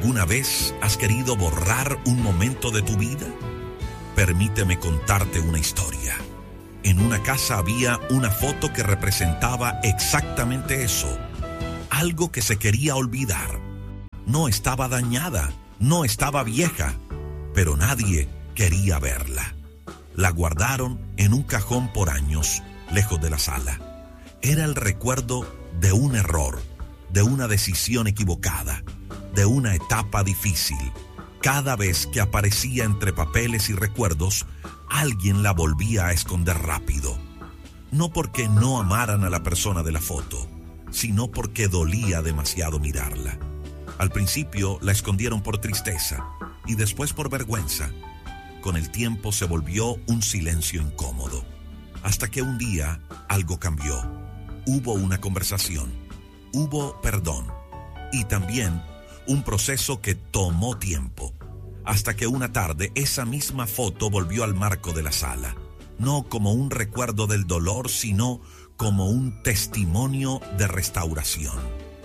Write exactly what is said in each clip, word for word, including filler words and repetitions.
¿Alguna vez has querido borrar un momento de tu vida? Permíteme contarte una historia. En una casa había una foto que representaba exactamente eso. Algo que se quería olvidar. No estaba dañada, no estaba vieja, pero nadie quería verla. La guardaron en un cajón por años, lejos de la sala. Era el recuerdo de un error, de una decisión equivocada, de una etapa difícil. Cada vez que aparecía entre papeles y recuerdos, alguien la volvía a esconder rápido. No porque no amaran a la persona de la foto, sino porque dolía demasiado mirarla. Al principio la escondieron por tristeza y después por vergüenza. Con el tiempo se volvió un silencio incómodo. Hasta que un día algo cambió. Hubo una conversación, hubo perdón y también un proceso que tomó tiempo. Hasta que una tarde esa misma foto volvió al marco de la sala. No como un recuerdo del dolor, sino como un testimonio de restauración.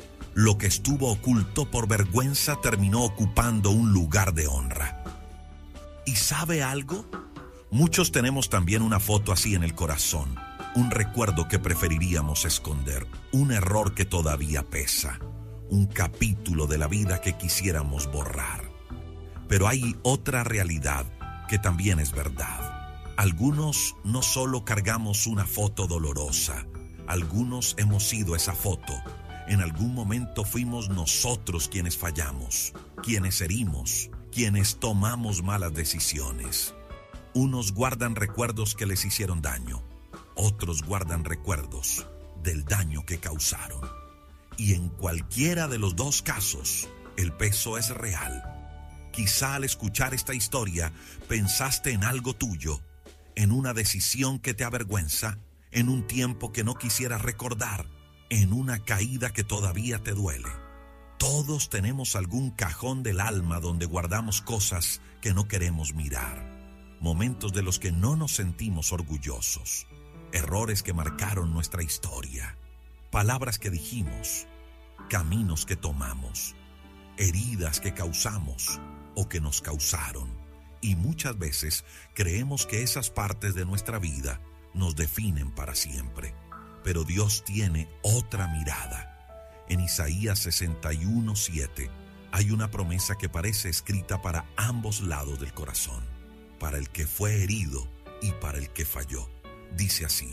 Lo que estuvo oculto por vergüenza terminó ocupando un lugar de honra. ¿Y sabe algo? Muchos tenemos también una foto así en el corazón, un recuerdo que preferiríamos esconder, un error que todavía pesa, un capítulo de la vida que quisiéramos borrar. Pero hay otra realidad que también es verdad. Algunos no solo cargamos una foto dolorosa, algunos hemos sido esa foto. En algún momento fuimos nosotros quienes fallamos, quienes herimos, quienes tomamos malas decisiones. Unos guardan recuerdos que les hicieron daño, otros guardan recuerdos del daño que causaron. Y en cualquiera de los dos casos, el peso es real. Quizá al escuchar esta historia pensaste en algo tuyo, en una decisión que te avergüenza, en un tiempo que no quisieras recordar, en una caída que todavía te duele. Todos tenemos algún cajón del alma donde guardamos cosas que no queremos mirar, momentos de los que no nos sentimos orgullosos, errores que marcaron nuestra historia, palabras que dijimos, caminos que tomamos, heridas que causamos o que nos causaron. Y muchas veces creemos que esas partes de nuestra vida nos definen para siempre. Pero Dios tiene otra mirada. En Isaías sesenta y uno, siete hay una promesa que parece escrita para ambos lados del corazón, para el que fue herido y para el que falló. Dice así: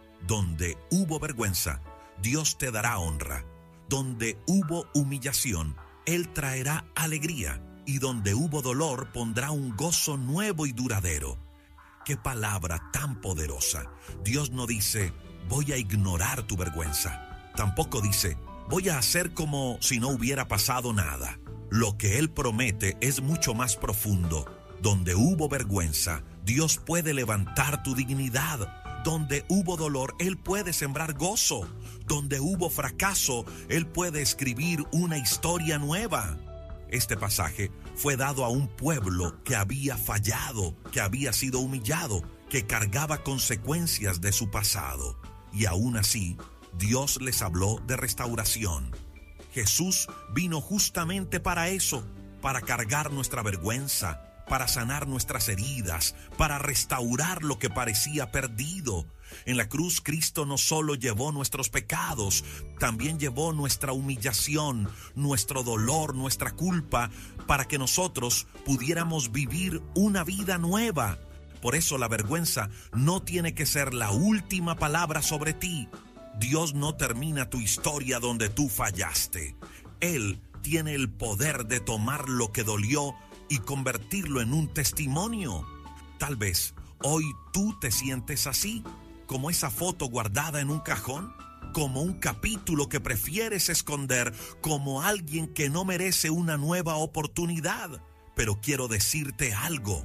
donde hubo vergüenza, Dios te dará honra. Donde hubo humillación, Él traerá alegría. Y donde hubo dolor, pondrá un gozo nuevo y duradero. ¡Qué palabra tan poderosa! Dios no dice, voy a ignorar tu vergüenza. Tampoco dice, voy a hacer como si no hubiera pasado nada. Lo que Él promete es mucho más profundo. Donde hubo vergüenza, Dios puede levantar tu dignidad. Donde hubo dolor, Él puede sembrar gozo. Donde hubo fracaso, Él puede escribir una historia nueva. Este pasaje fue dado a un pueblo que había fallado, que había sido humillado, que cargaba consecuencias de su pasado. Y aún así, Dios les habló de restauración. Jesús vino justamente para eso, para cargar nuestra vergüenza, para sanar nuestras heridas, para restaurar lo que parecía perdido. En la cruz, Cristo no solo llevó nuestros pecados, también llevó nuestra humillación, nuestro dolor, nuestra culpa, para que nosotros pudiéramos vivir una vida nueva. Por eso la vergüenza no tiene que ser la última palabra sobre ti. Dios no termina tu historia donde tú fallaste. Él tiene el poder de tomar lo que dolió y convertirlo en un testimonio. Tal vez hoy tú te sientes así, como esa foto guardada en un cajón, como un capítulo que prefieres esconder, como alguien que no merece una nueva oportunidad. Pero quiero decirte algo: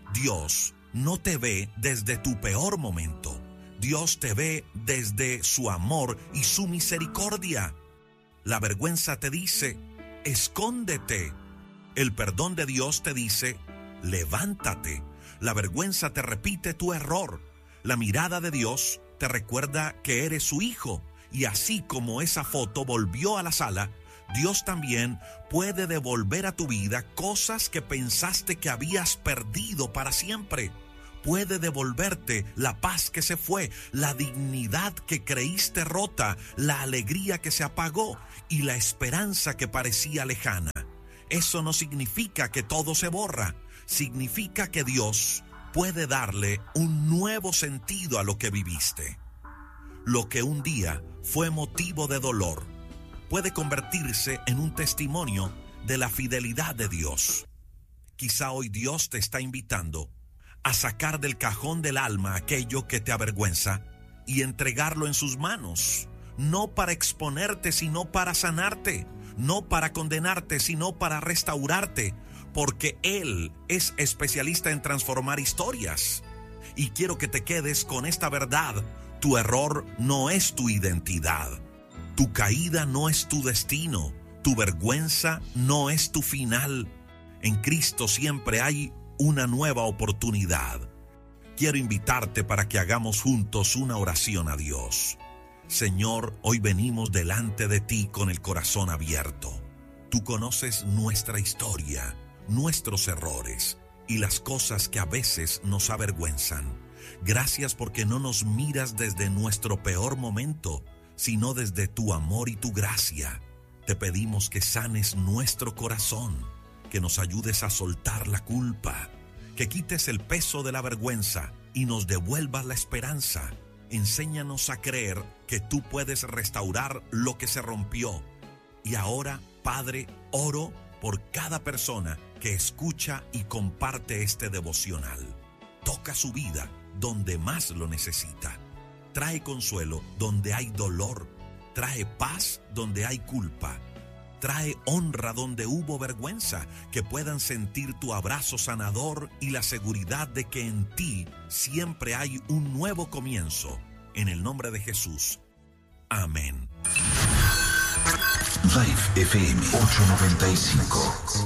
Dios no te ve desde tu peor momento. Dios te ve desde su amor y su misericordia. La vergüenza te dice, escóndete. El perdón de Dios te dice, levántate. La vergüenza te repite tu error. La mirada de Dios te recuerda que eres su hijo. Y así como esa foto volvió a la sala, Dios también puede devolver a tu vida cosas que pensaste que habías perdido para siempre. Puede devolverte la paz que se fue, la dignidad que creíste rota, la alegría que se apagó y la esperanza que parecía lejana. Eso no significa que todo se borra. Significa que Dios puede darle un nuevo sentido a lo que viviste. Lo que un día fue motivo de dolor puede convertirse en un testimonio de la fidelidad de Dios. Quizá hoy Dios te está invitando a sacar del cajón del alma aquello que te avergüenza y entregarlo en sus manos, no para exponerte, sino para sanarte, no para condenarte, sino para restaurarte, porque Él es especialista en transformar historias. Y quiero que te quedes con esta verdad: tu error no es tu identidad, tu caída no es tu destino, tu vergüenza no es tu final. En Cristo siempre hay una nueva oportunidad. Quiero invitarte para que hagamos juntos una oración a Dios. Señor, hoy venimos delante de ti con el corazón abierto. Tú conoces nuestra historia, nuestros errores y las cosas que a veces nos avergüenzan. Gracias porque no nos miras desde nuestro peor momento, sino desde tu amor y tu gracia. Te pedimos que sanes nuestro corazón, que nos ayudes a soltar la culpa, que quites el peso de la vergüenza y nos devuelvas la esperanza. Enséñanos a creer que tú puedes restaurar lo que se rompió. Y ahora, Padre, oro por cada persona que escucha y comparte este devocional. Toca su vida donde más lo necesita. Trae consuelo donde hay dolor. Trae paz donde hay culpa. Trae honra donde hubo vergüenza, que puedan sentir tu abrazo sanador y la seguridad de que en ti siempre hay un nuevo comienzo. En el nombre de Jesús. Amén. Live F M ochocientos noventa y cinco.